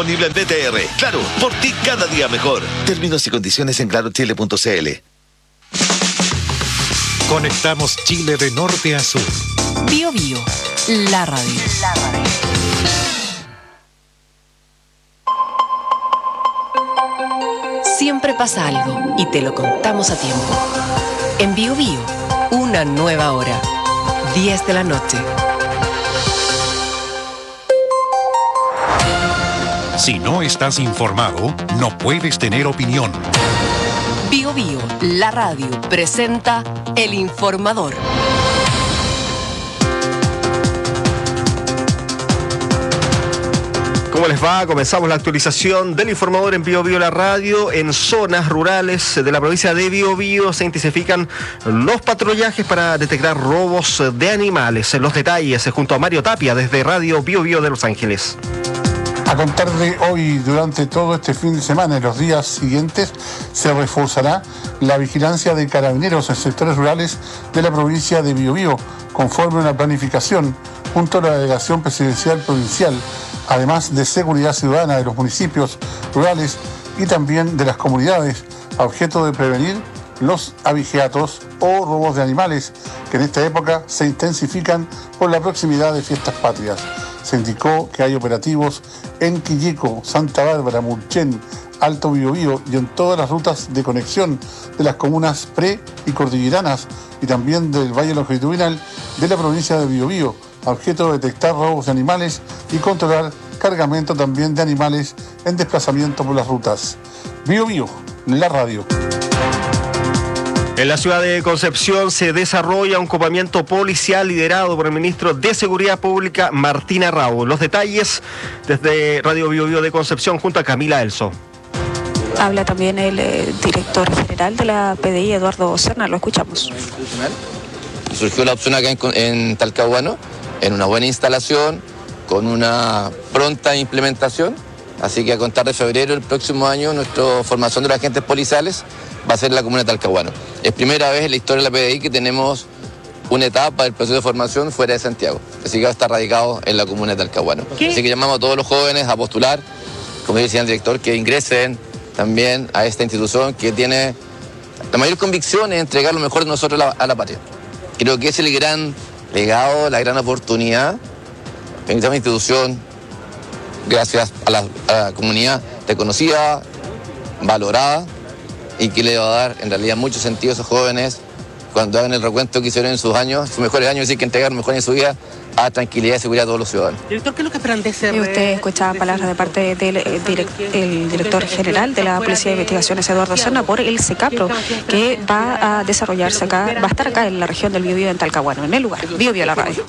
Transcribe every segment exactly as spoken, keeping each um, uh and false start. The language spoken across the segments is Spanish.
disponible en D T R. Claro, por ti cada día mejor. Términos y condiciones en claro chile punto c l. Conectamos Chile de norte a sur. Bio Bio, la radio. La radio. Siempre pasa algo y te lo contamos a tiempo. En Bio Bio, una nueva hora. diez de la noche. Si no estás informado, no puedes tener opinión. Bio Bio, la radio, presenta El Informador. ¿Cómo les va? Comenzamos la actualización del Informador en Bio Bio, la radio. En zonas rurales de la provincia de Bio Bio se intensifican los patrullajes para detectar robos de animales. Los detalles junto a Mario Tapia desde Radio Bio Bio de Los Ángeles. A contar de hoy, durante todo este fin de semana y los días siguientes, se reforzará la vigilancia de carabineros en sectores rurales de la provincia de Bio Bio, conforme a una planificación junto a la Delegación Presidencial Provincial, además de seguridad ciudadana de los municipios rurales y también de las comunidades, a objeto de prevenir los abigeatos o robos de animales, que en esta época se intensifican por la proximidad de fiestas patrias. Se indicó que hay operativos en Quillico, Santa Bárbara, Mulchen, Alto Bio Bio y en todas las rutas de conexión de las comunas pre- y cordilleranas y también del Valle Longitudinal de la provincia de Bio Bio, a objeto de detectar robos de animales y controlar cargamento también de animales en desplazamiento por las rutas. Bio Bio, la radio. En la ciudad de Concepción se desarrolla un copamiento policial liderado por el ministro de Seguridad Pública, Martín Arrau. Los detalles desde Radio Bio Bio de Concepción junto a Camila Elso. Habla también el eh, director general de la P D I, Eduardo Serna, lo escuchamos. Surgió la opción acá en, en Talcahuano, en una buena instalación, con una pronta implementación. Así que a contar de febrero del próximo año, nuestra formación de los agentes policiales va a ser en la comuna de Talcahuano. Es primera vez en la historia de la P D I que tenemos una etapa del proceso de formación fuera de Santiago. Así que va a estar radicado en la comuna de Talcahuano. ¿Qué? Así que llamamos a todos los jóvenes a postular, como decía el director, que ingresen también a esta institución que tiene la mayor convicción en entregar lo mejor de nosotros a la, a la patria. Creo que es el gran legado, la gran oportunidad en esta institución, gracias a la, a la comunidad reconocida, valorada, y que le va a dar en realidad mucho sentido a esos jóvenes cuando hagan el recuento que hicieron en sus años, sus mejores años, y que entregar mejor en su vida a tranquilidad y seguridad a todos los ciudadanos. Director, ¿qué es lo que esperan de ese? Y usted escuchaba palabras de parte del eh, direct, el director general de la Policía de Investigaciones, Eduardo Serna, por el SECAPRO, que va a desarrollarse acá, va a estar acá en la región del Bio Bio, en Talcahuano, en el lugar. Bio Bio, la radio.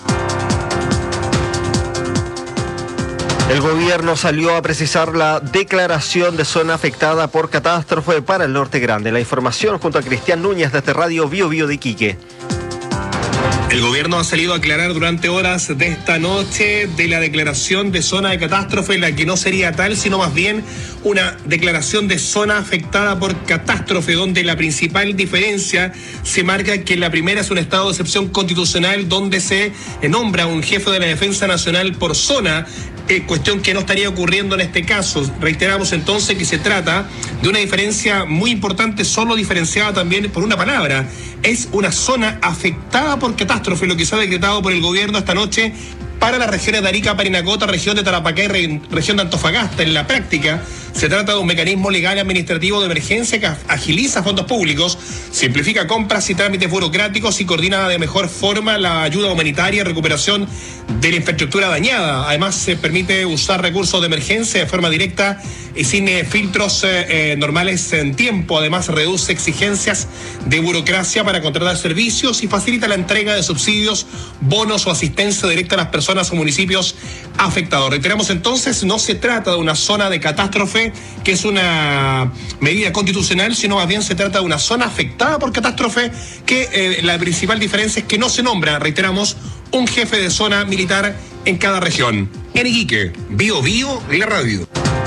El gobierno salió a precisar la declaración de zona afectada por catástrofe para el Norte Grande. La información junto a Cristian Núñez desde Radio Bio Bio de Iquique. El gobierno ha salido a aclarar durante horas de esta noche de la declaración de zona de catástrofe, la que no sería tal, sino más bien una declaración de zona afectada por catástrofe, donde la principal diferencia se marca que la primera es un estado de excepción constitucional donde se nombra un jefe de la Defensa Nacional por zona, eh, cuestión que no estaría ocurriendo en este caso. Reiteramos entonces que se trata de una diferencia muy importante, solo diferenciada también por una palabra. Es una zona afectada por catástrofe, lo que se ha decretado por el gobierno esta noche para las regiones de Arica, Parinacota, región de Tarapacá y re, región de Antofagasta. En la práctica, se trata de un mecanismo legal y administrativo de emergencia que agiliza fondos públicos, simplifica compras y trámites burocráticos y coordina de mejor forma la ayuda humanitaria y recuperación de la infraestructura dañada. Además, se permite usar recursos de emergencia de forma directa y sin eh, filtros eh, normales en tiempo. Además, reduce exigencias de burocracia para contratar servicios y facilita la entrega de subsidios, bonos o asistencia directa a las personas o municipios afectados. Reiteramos entonces, no se trata de una zona de catástrofe, que es una medida constitucional, sino más bien se trata de una zona afectada por catástrofe, que eh, la principal diferencia es que no se nombra, reiteramos, un jefe de zona militar en cada región. En Iquique, Bio Bio, la radio.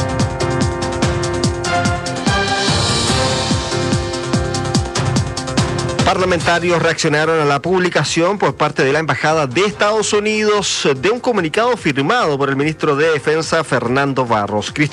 Parlamentarios reaccionaron a la publicación por parte de la Embajada de Estados Unidos de un comunicado firmado por el ministro de Defensa, Fernando Barros.